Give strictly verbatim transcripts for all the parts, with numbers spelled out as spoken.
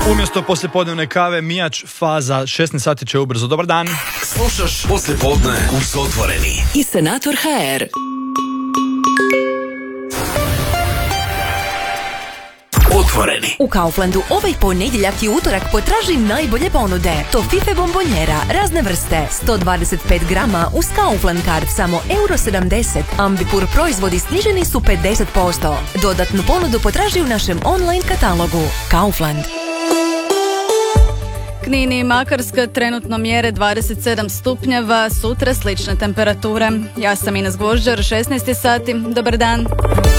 Umjesto poslijepodnevne kave, Mijač faza, šesnaest sati će ubrzo. Dobar dan. Slušaš poslijepodne uz Otvoreni i Senator ha er. Otvoreni. U Kauflandu ovaj ponedjeljak i utorak potraži najbolje ponude. Tofife bombonjera, razne vrste, sto dvadeset pet grama uz Kaufland card samo euro sedamdeset. Ambipur proizvodi sniženi su pedeset posto. Dodatnu ponudu potraži u našem online katalogu. Kaufland. Knin i Makarska trenutno mjere dvadeset sedam stupnjeva, sutra slične temperature. Ja sam Ines Gvožđar, šesnaest sati. Dobar dan.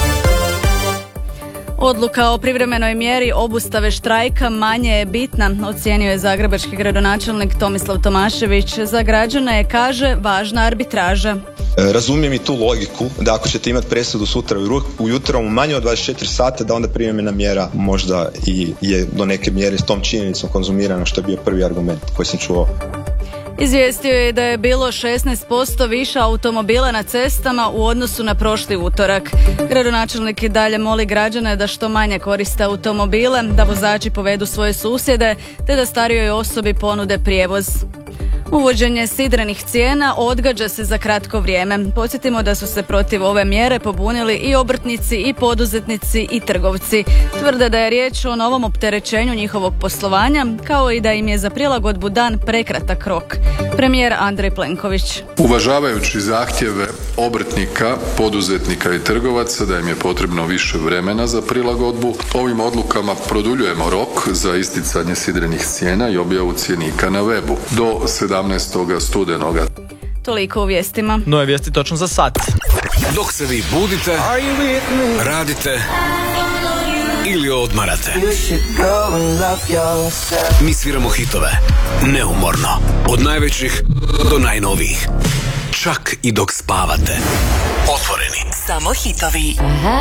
Odluka o privremenoj mjeri obustave štrajka manje je bitna, ocijenio je zagrebački gradonačelnik Tomislav Tomašević. Za građane je, kaže, važna arbitraža. Razumijem i tu logiku da ako ćete imati presudu sutra ujutro u manje od dvadeset četiri sata, da onda privremena mjera možda i je do neke mjere s tom činjenicom konzumirana, što je bio prvi argument koji sam čuo. Izvijestio je da je bilo šesnaest posto više automobila na cestama u odnosu na prošli utorak. Gradonačelnik i dalje moli građane da što manje koriste automobile, da vozači povedu svoje susjede, te da starijoj osobi ponude prijevoz. Uvođenje sidrenih cijena odgađa se za kratko vrijeme. Podsjetimo da su se protiv ove mjere pobunili i obrtnici i poduzetnici i trgovci. Tvrde da je riječ o novom opterećenju njihovog poslovanja, kao i da im je za prilagodbu dan prekratak rok. Premijer Andrej Plenković. Uvažavajući zahtjeve obrtnika, poduzetnika i trgovaca da im je potrebno više vremena za prilagodbu, ovim odlukama produljujemo rok za isticanje sidrenih cijena i objavu cjenika na webu do sedamnaestog studenoga. Toliko u vijestima. Nove vijesti točno za sat. Dok se vi budite, radite ili odmarate, mi sviramo hitove neumorno, od najvećih do najnovijih, čak i dok spavate. Otvoreni. Samo hitovi.